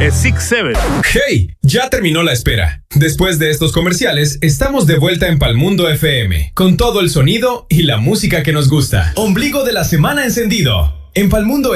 Six Seven. ¡Hey! Ya terminó la espera. Después de estos comerciales, estamos de vuelta en Palmundo FM, con todo el sonido y la música que nos gusta. Ombligo de la semana encendido. En Palmundo